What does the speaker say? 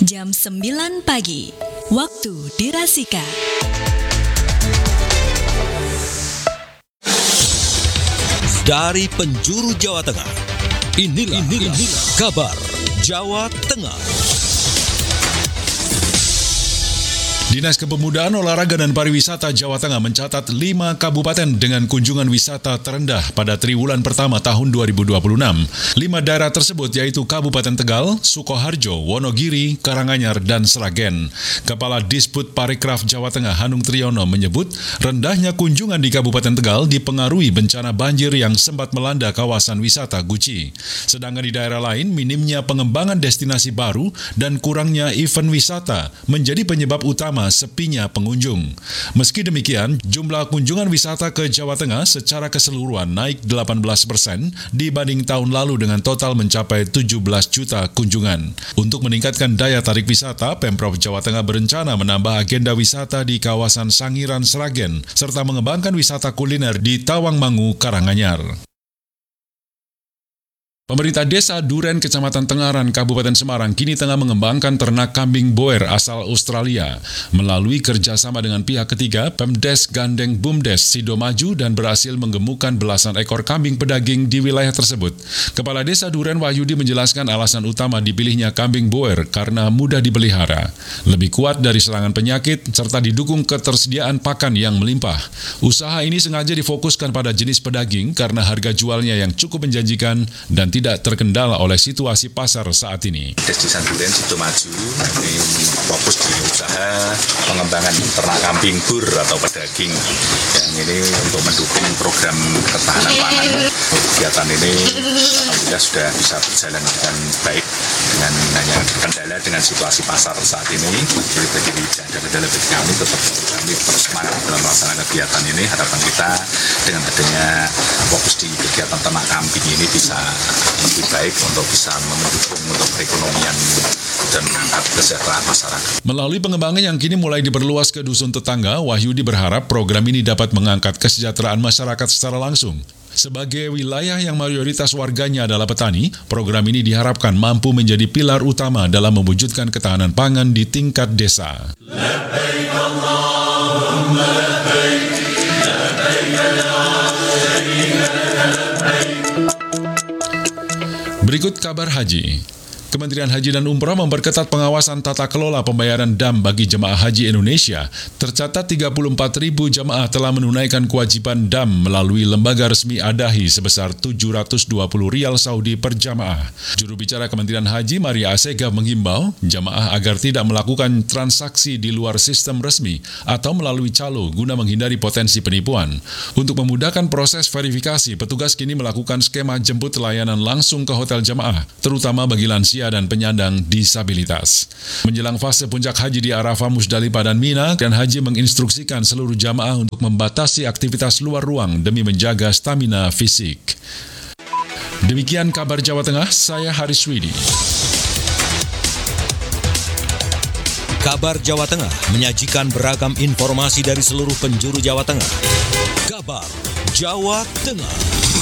Jam 9 pagi, waktu dirasika. Dari penjuru Jawa Tengah, inilah kabar Jawa Tengah. Dinas Kepemudaan, Olahraga dan Pariwisata Jawa Tengah mencatat 5 kabupaten dengan kunjungan wisata terendah pada triwulan pertama tahun 2026. 5 daerah tersebut yaitu Kabupaten Tegal, Sukoharjo, Wonogiri, Karanganyar, dan Sragen. Kepala Disput Parekraf Jawa Tengah Hanung Triyono menyebut rendahnya kunjungan di Kabupaten Tegal dipengaruhi bencana banjir yang sempat melanda kawasan wisata Guci. Sedangkan di daerah lain, minimnya pengembangan destinasi baru dan kurangnya event wisata menjadi penyebab utama sepinya pengunjung. Meski demikian, jumlah kunjungan wisata ke Jawa Tengah secara keseluruhan naik 18% dibanding tahun lalu dengan total mencapai 17 juta kunjungan. Untuk meningkatkan daya tarik wisata, Pemprov Jawa Tengah berencana menambah agenda wisata di kawasan Sangiran Sragen, serta mengembangkan wisata kuliner di Tawangmangu, Karanganyar. Pemerintah Desa Duren, Kecamatan Tengaran, Kabupaten Semarang kini tengah mengembangkan ternak kambing boer asal Australia. Melalui kerjasama dengan pihak ketiga, Pemdes gandeng Bumdes Sidomaju dan berhasil menggemukkan belasan ekor kambing pedaging di wilayah tersebut. Kepala Desa Duren Wahyudi menjelaskan alasan utama dipilihnya kambing boer karena mudah dipelihara, lebih kuat dari serangan penyakit, serta didukung ketersediaan pakan yang melimpah. Usaha ini sengaja difokuskan pada jenis pedaging karena harga jualnya yang cukup menjanjikan dan tidak terkendala oleh situasi pasar saat ini. Desa Duren Sidomaju ini fokus di usaha pengembangan ternak kambing bur atau pedaging. Yang ini untuk mendukung program ketahanan pangan. Kegiatan ini alhamdulillah sudah bisa berjalan dengan baik dengan hanya kendala dengan situasi pasar saat ini. Jadi tidak ada kendala bagi kami, tetap kami bersemangat dalam melaksanakan kegiatan ini. Harapan kita dengan adanya fokus di kegiatan ternak kambing ini bisa lebih baik untuk bisa mendukung untuk perekonomian dan mengangkat kesejahteraan masyarakat. Melalui pengembangan yang kini mulai diperluas ke dusun tetangga, Wahyudi berharap program ini dapat mengangkat kesejahteraan masyarakat secara langsung. Sebagai wilayah yang mayoritas warganya adalah petani, program ini diharapkan mampu menjadi pilar utama dalam mewujudkan ketahanan pangan di tingkat desa. Labbaik Allahumma labbaik, labbaik la syarika laka labbaik. Berikut kabar haji. Kementerian Haji dan Umrah memperketat pengawasan tata kelola pembayaran dam bagi jemaah haji Indonesia. Tercatat 34.000 jemaah telah menunaikan kewajiban dam melalui lembaga resmi Adahi sebesar 720 rial Saudi per jemaah. Juru bicara Kementerian Haji Maria Asega menghimbau jemaah agar tidak melakukan transaksi di luar sistem resmi atau melalui calo guna menghindari potensi penipuan. Untuk memudahkan proses verifikasi, petugas kini melakukan skema jemput layanan langsung ke hotel jemaah, terutama bagi lansia dan penyandang disabilitas. Menjelang fase puncak haji di Arafah, Musdalifah dan Mina, dan haji menginstruksikan seluruh jamaah untuk membatasi aktivitas luar ruang demi menjaga stamina fisik. Demikian kabar Jawa Tengah, saya Haris Widi. Kabar Jawa Tengah menyajikan beragam informasi dari seluruh penjuru Jawa Tengah. Kabar Jawa Tengah.